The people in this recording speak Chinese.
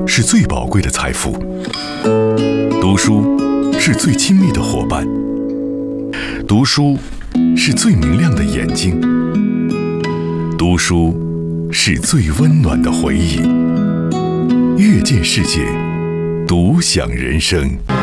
是最宝贵的财富，读书是最亲密的伙伴，读书是最明亮的眼睛，读书是最温暖的回忆。阅见世界，独享人生。